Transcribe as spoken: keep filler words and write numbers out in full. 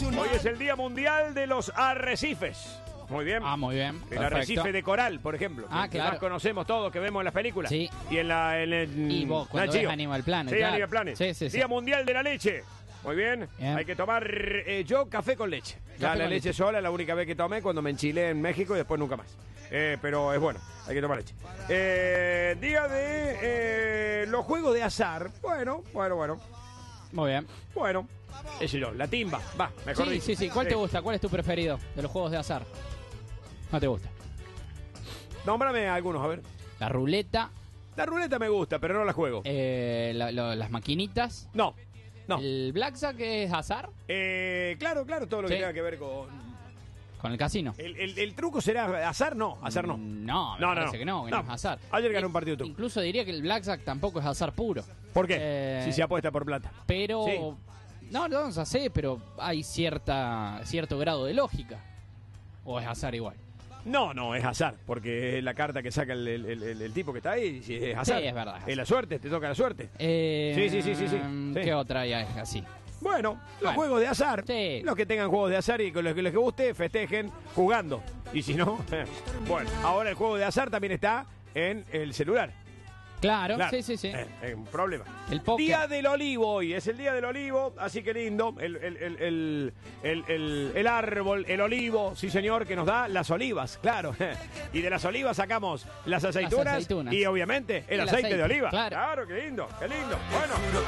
Hoy es el Día Mundial de los Arrecifes. Muy bien. Ah, muy bien. El Perfecto. arrecife de coral, por ejemplo. Ah, que claro. más conocemos todos, que vemos en las películas. Sí. Y en la... En el, Y vos, cuando Nat Geo. ves Animal Planet. Sí, claro. Animal Planet. Sí, sí, sí. Día Mundial de la Leche. Muy bien. Bien. Hay que tomar eh, yo café con leche. Ya, Café la con leche, leche. sola, la única vez que tomé cuando me enchilé en México y después nunca más. Eh, pero es bueno, hay que tomar leche. Eh, día de eh, los juegos de azar. Bueno, bueno, bueno. Muy bien. Bueno, eso yo, la timba. Va, mejor Sí, dicho. sí, sí. ¿Cuál te gusta? ¿Cuál es tu preferido de los juegos de azar? ¿No te gusta? Nómbrame algunos, a ver. La ruleta, La ruleta me gusta, pero no la juego. eh, la- lo- las maquinitas. No, no. El blackjack es azar Eh, claro, claro, todo lo que Sí. tenga que ver con... con el casino. El, el- el truco será azar, no, azar no. No, me No, no, parece no. que no, que No. no, es azar. Ayer gané In- un partido tú. Incluso diría que el blackjack tampoco es azar puro. ¿Por qué? Eh, Si se apuesta por plata. Pero... Sí. No, no, no sé, pero hay cierta cierto grado de lógica. ¿O es azar igual? No, no, es azar, porque es la carta que saca el, el- el- el tipo que está ahí, si es azar. Sí, es verdad, es azar. Es la suerte, te toca la suerte. Eh, Sí, sí, sí, sí, sí. ¿Qué Sí. otra hay así? Bueno, los Bueno. juegos de azar, Sí. los que tengan juegos de azar y con los que les guste, festejen jugando. Y si no, bueno, ahora el juego de azar también está en el celular. Claro, Claro. sí, sí, sí. Eh, es un problema. El póker. Día del olivo hoy, es el día del olivo, así que lindo. El, el, el, el, el, el- el árbol, el olivo, sí señor, que nos da las olivas, claro. Y de las olivas sacamos las aceitunas, aceitunas. y obviamente el, El aceite, aceite, de oliva. claro. Claro, qué lindo, qué lindo. Bueno.